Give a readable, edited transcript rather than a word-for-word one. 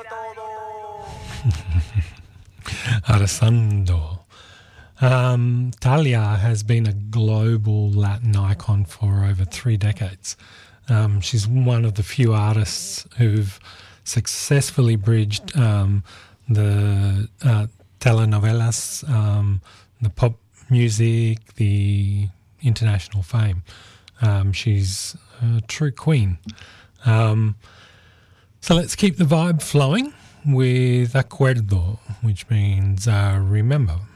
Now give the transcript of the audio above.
Arrasando. Talia has been a global Latin icon for over 3 decades. She's one of the few artists who've successfully bridged the telenovelas, the pop music, the international fame. She's a true queen. So let's keep the vibe flowing with Acuerdo, which means remember.